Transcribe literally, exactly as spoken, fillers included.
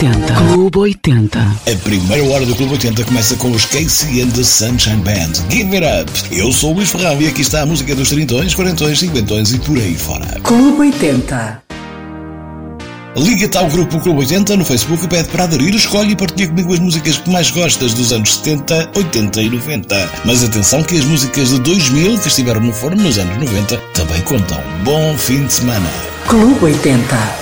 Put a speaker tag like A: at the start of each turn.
A: oitenta. Clube oitenta.
B: A primeira hora do Clube oitenta começa com os Casey and the Sunshine Band. Give it up! Eu sou o Luís Ferrão e aqui está a música dos trintões, quarentões, cinquentões e por aí fora.
A: Clube oitenta.
B: Liga-te ao grupo Clube oitenta no Facebook e pede para aderir, escolhe e partilha comigo as músicas que mais gostas dos anos setenta, oitenta e noventa. Mas atenção que as músicas de dois mil que estiveram no forno nos anos noventa também contam. Bom fim de semana.
A: Clube oitenta.